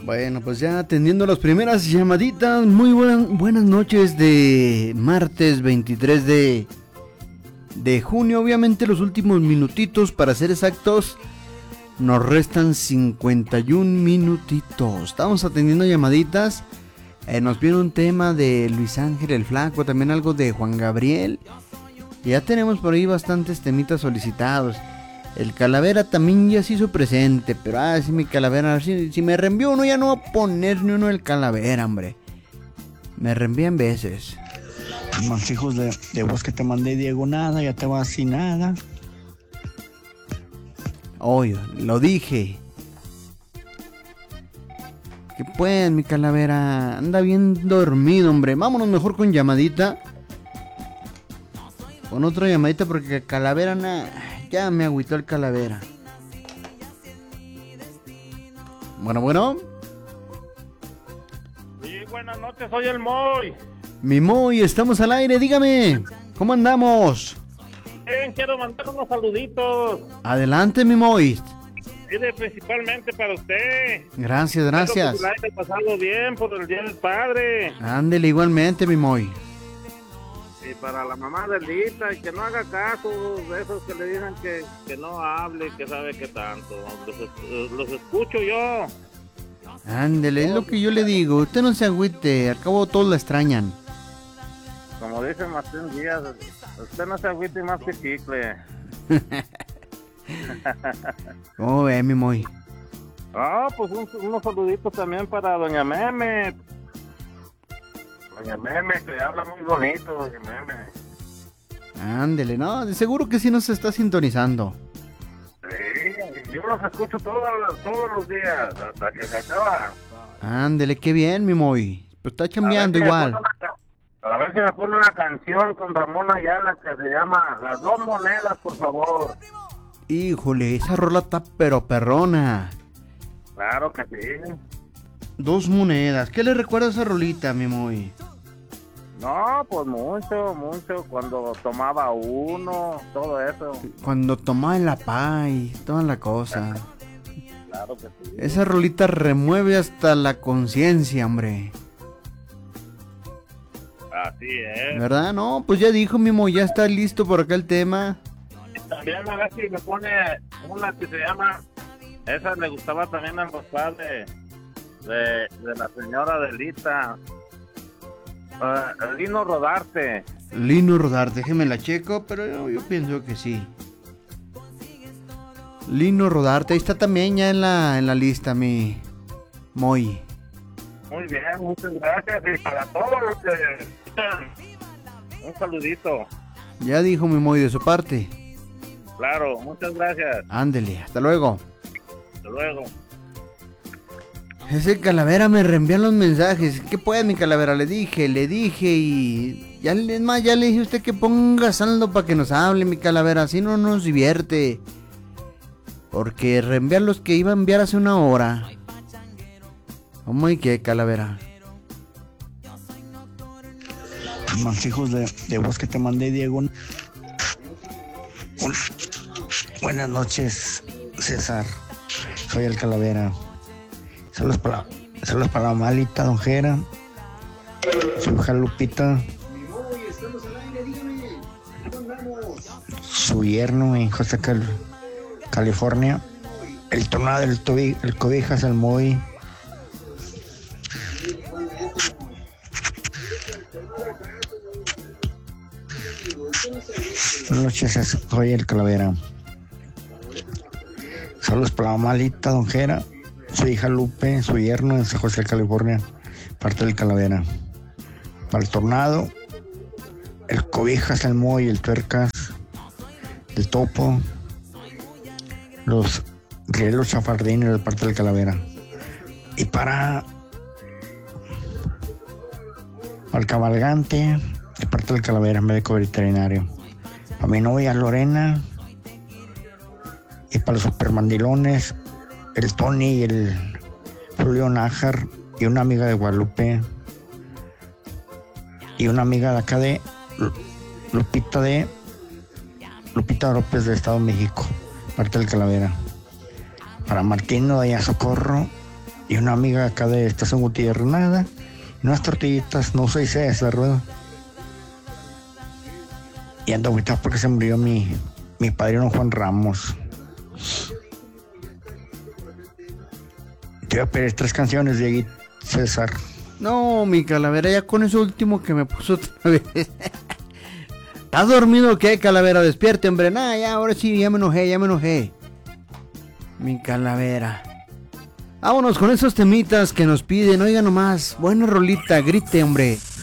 Bueno, pues ya atendiendo las primeras llamaditas. Muy buenas noches de martes 23 de junio. Obviamente los últimos minutitos, para ser exactos, nos restan 51 minutitos. Estamos atendiendo llamaditas. Nos viene un tema de Luis Ángel el Flaco, también algo de Juan Gabriel. Y ya tenemos por ahí bastantes temitas solicitados. El Calavera también ya se hizo presente, pero sí, mi Calavera, si me reenvió uno, ya no voy a poner ni uno del Calavera, hombre. Me reenvían veces. Más hijos de vos que te mandé, Diego, nada, ya te vas sin nada. Oye, lo dije. Que pues, mi Calavera, anda bien dormido, hombre. Vámonos mejor con llamadita. Con otra llamadita porque Calavera ya me agüitó el Calavera. Bueno. Sí, buenas noches, soy el Moy. Mi Moy, estamos al aire, dígame, ¿cómo andamos? Quiero mandar unos saluditos. Adelante, mi Moy. Principalmente para usted. Gracias. Espero que la haya pasado bien por el Día del Padre. Ándele igualmente, mi Moy. Y para la mamá de Lita, y que no haga caso de esos que le digan que no hable, que sabe que tanto. Los escucho yo. Ándele, es lo que yo le digo. Usted no se agüite, al cabo todos la extrañan. Como dice Martín Díaz, usted no se agüite más que chicle. ¿Cómo ve, mi Moy? Pues unos saluditos también para Doña Meme. Doña Meme, que habla muy bonito, Doña Meme. Ándele, no, de seguro que sí nos está sintonizando. Sí, yo los escucho todos los días, hasta que se acaba. Ándele, qué bien, mi Moy. Pues está chambeando igual. A ver si me pone una canción con Ramón Ayala que se llama Las Dos Monedas, por favor. Híjole, esa rola está pero perrona. Claro que sí. Dos monedas. ¿Qué le recuerda a esa rolita, mi Moy? No, pues mucho. Cuando tomaba uno, todo eso. Cuando tomaba la pay, toda la cosa. Claro que sí. Esa rolita remueve hasta la conciencia, hombre. Así es. ¿Verdad? No, pues ya dijo, mi Moy, ya está listo por acá el tema. También a ver si me pone una que se llama, esa le gustaba también al papá de la señora Delita, Lino Rodarte. Lino Rodarte, déjeme la checo, pero yo pienso que sí. Lino Rodarte, ahí está también ya en la lista, mi Moy. Muy bien, muchas gracias, y para todos los que un saludito. Ya dijo mi Moy de su parte. Claro, muchas gracias. Ándele, hasta luego. Hasta luego. Ese Calavera me reenvía los mensajes. ¿Qué puede, mi Calavera? Le dije y ya, es más, ya le dije a usted que ponga saldo para que nos hable, mi Calavera, así no nos divierte. Porque reenviar los que iba a enviar hace una hora. ¿Cómo y qué, Calavera? Más hijos de vos que te mandé, Diego. Buenas noches, César. Soy el Calavera. Saludos para la malita, don Jera. Su hija Lupita. Su yerno en José California. El tornado el Cobijas, el Moy. Buenas noches, soy el Calavera. Saludos para la malita, don Jera, su hija Lupe, su yerno en San José, California, parte del Calavera. Para el tornado, el Cobijas, el Moy, el Tuercas, el Topo, los Rielos Chafardines de parte del Calavera. Y para el Cabalgante, de parte del Calavera, médico veterinario. Para mi novia Lorena. Y para los supermandilones, el Tony y el Julio Nájar. Y una amiga de Guadalupe. Y una amiga de acá de Lupita López de Estado de México, parte del Calavera. Para Martín de Socorro, Y una amiga acá de Estación Gutiérrez, nada. Unas tortillitas, no soy César, ¿verdad? Y ando ahorita porque se murió mi padrino Juan Ramos. Te voy a pedir 3 canciones, Dieguito, César. No, mi Calavera, ya con eso último que me puso otra vez. ¿Estás dormido o qué, Calavera? Despierte, hombre. Nah, ya, ahora sí, ya me enojé. Mi Calavera. Vámonos con esos temitas que nos piden. Oiga nomás, buena rolita, grite, hombre.